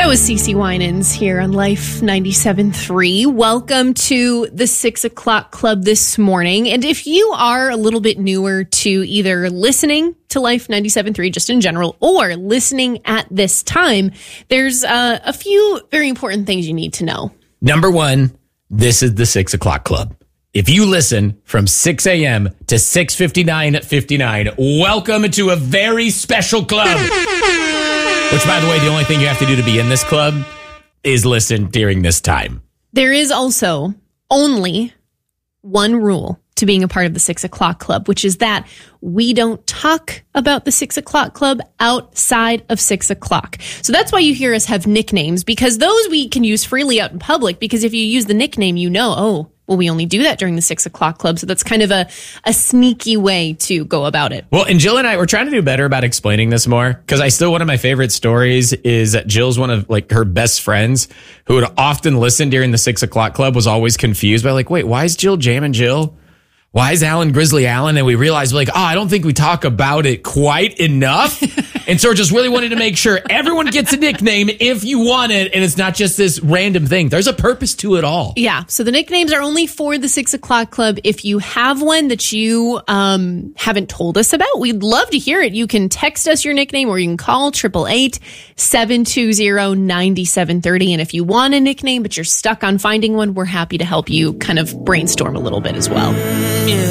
That was CeCe Winans here on Life 97.3. Welcome to the 6 o'clock club this morning. And if you are a little bit newer to either listening to Life 97.3 just in general or listening at this time, there's a few very important things you need to know. Number one, this is the 6 o'clock club. If you listen from 6 a.m. to 6:59:59, welcome to a very special club. Which, by the way, the only thing you have to do to be in this club is listen during this time. There is also only one rule to being a part of the 6 o'clock club, which is that we don't talk about the 6 o'clock club outside of 6 o'clock. So that's why you hear us have nicknames, because those we can use freely out in public, because if you use the nickname, you know, oh, well, we only do that during the 6 o'clock club. So that's kind of a sneaky way to go about it. Well, and Jill and I, we're trying to do better about explaining this more, because one of my favorite stories is that Jill's one of her best friends who would often listen during the 6 o'clock club was always confused by wait, why is Jill jamming Jill? Why is Alan Grizzly Alan? And we realized I don't think we talk about it quite enough. And so we're just really wanting to make sure everyone gets a nickname if you want it. And it's not just this random thing. There's a purpose to it all. Yeah. So the nicknames are only for the 6 o'clock club. If you have one that you haven't told us about, we'd love to hear it. You can text us your nickname or you can call 888-720-9730. And if you want a nickname, but you're stuck on finding one, we're happy to help you kind of brainstorm a little bit as well.